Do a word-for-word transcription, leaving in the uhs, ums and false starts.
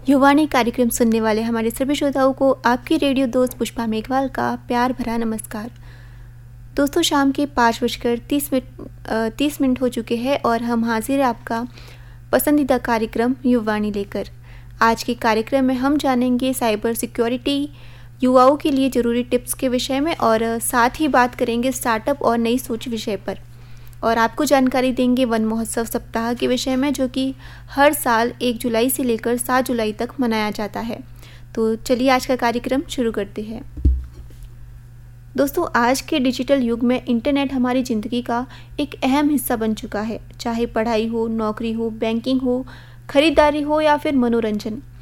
युवानी कार्यक्रम सुनने वाले हमारे सभी श्रोताओं को आपकी रेडियो दोस्त पुष्पा मेघवाल का प्यार भरा नमस्कार। दोस्तों, शाम के पाँच बजकर तीस मिनट तीस मिनट हो चुके हैं और हम हाजिर हैं आपका पसंदीदा कार्यक्रम युवानी लेकर। आज के कार्यक्रम में हम जानेंगे साइबर सिक्योरिटी, युवाओं के लिए ज़रूरी टिप्स के विषय में और साथ ही बात करेंगे स्टार्टअप और नई सोच विषय पर। और आपको जानकारी देंगे वन महोत्सव सप्ताह के विषय में, जो कि हर साल एक जुलाई से लेकर सात जुलाई तक मनाया जाता है। तो चलिए आज का कार्यक्रम शुरू करते हैं। दोस्तों, आज के डिजिटल युग में इंटरनेट हमारी ज़िंदगी का एक अहम हिस्सा बन चुका है। चाहे पढ़ाई हो, नौकरी हो, बैंकिंग हो, खरीदारी हो या फिर मनोरंजन,